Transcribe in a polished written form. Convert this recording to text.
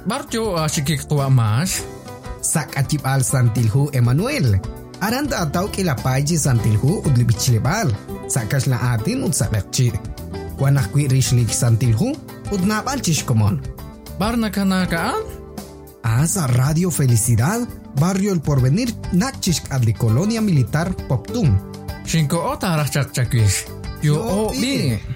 Barjo asikik tua mas. Sak acip al santilhu Emmanuel. Aranda ataw kilapay santilhu udlibichilebal. Sakas la atin ud sakakchi. Wanak kwi rishlik santilhu udnabal chishkomon. Barna kanakaan? Asa Radio Felicidad, Barrio El Porvenir, Nachishk adli Colonia Militar Poptum. Shinko o tarach chakchakwish. Yo o bi.